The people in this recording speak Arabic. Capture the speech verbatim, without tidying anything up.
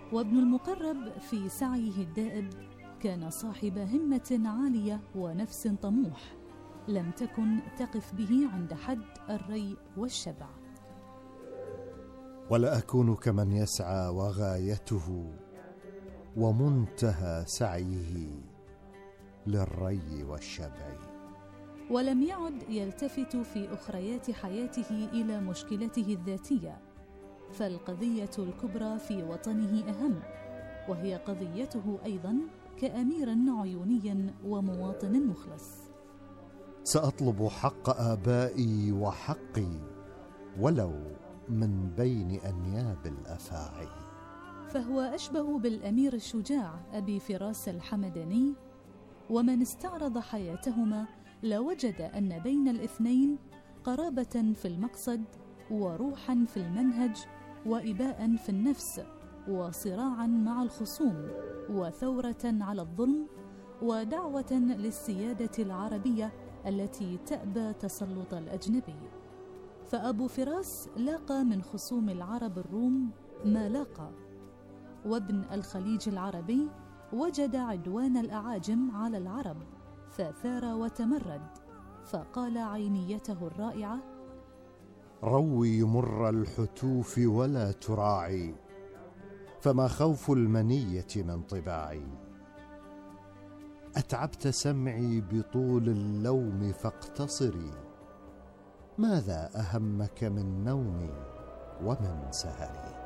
وابن المقرب في سعيه الدائب كان صاحب همة عالية ونفس طموح لم تكن تقف به عند حد الري والشبع. ولا أكون كمن يسعى وغايته ومنتهى سعيه للري والشبع. ولم يعد يلتفت في أخريات حياته إلى مشكلته الذاتية، فالقضية الكبرى في وطنه أهم، وهي قضيته أيضا كأمير عيوني ومواطن مخلص. سأطلب حق آبائي وحقي ولو من بين أنياب الأفاعي. فهو أشبه بالأمير الشجاع أبي فراس الحمداني، ومن استعرض حياتهما لوجد أن بين الاثنين قرابة في المقصد وروحا في المنهج وإباء في النفس وصراعا مع الخصوم وثورة على الظلم ودعوة للسيادة العربية التي تأبى تسلط الأجنبي. فأبو فراس لاقى من خصوم العرب الروم ما لاقى، وابن الخليج العربي وجد عدوان الأعاجم على العرب فثار وتمرد، فقال عينيته الرائعة: روي مر الحتوف ولا تراعي، فما خوف المنية من طباعي. أتعبت سمعي بطول اللوم فاقتصري، ماذا أهمك من نومي ومن سهري.